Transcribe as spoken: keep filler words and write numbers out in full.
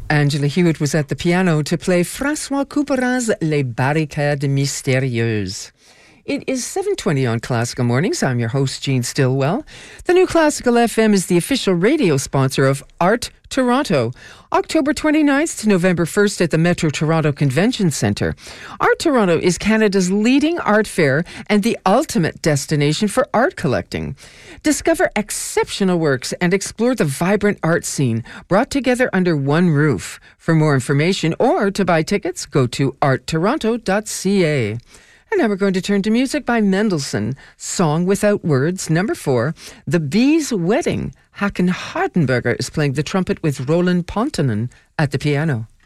Angela Hewitt was at the piano to play François Couperin's Les Barricades Mystérieuses. It is seven twenty on Classical Mornings. I'm your host, Jean Stillwell. The new Classical F M is the official radio sponsor of Art Toronto. October twenty-ninth to November first at the Metro Toronto Convention Centre. Art Toronto is Canada's leading art fair and the ultimate destination for art collecting. Discover exceptional works and explore the vibrant art scene brought together under one roof. For more information or to buy tickets, go to art toronto dot c a. And now we're going to turn to music by Mendelssohn, Song Without Words, number four, The Bee's Wedding. Hakan Hardenberger is playing the trumpet with Roland Pontonen at the piano.